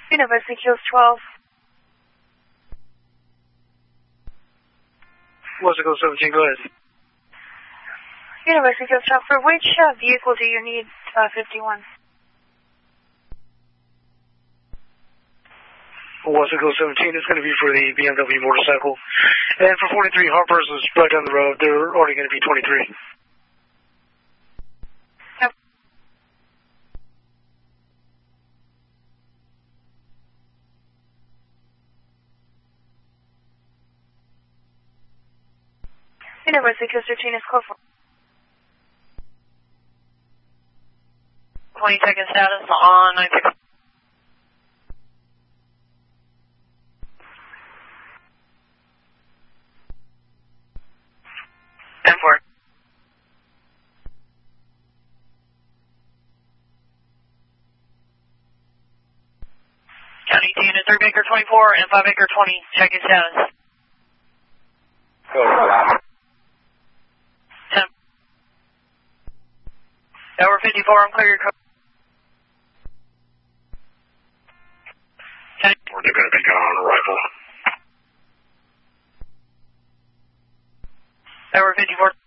University Kills 12. Mexico 17, go ahead. University Kills 12. For which vehicle do you need 51? Mexico 17 is going to be for the BMW motorcycle. And for 43, Harper's is right down the road. They're already going to be 23. Yep. University Kills 13 is code 4. 20 second status on 96. M4. County 10 to 3 Baker 24 and 5 Baker 20. Check your status. Go ahead. 10. Tower 54, I'm clear your code. They're going to be gone on arrival. Tower 54.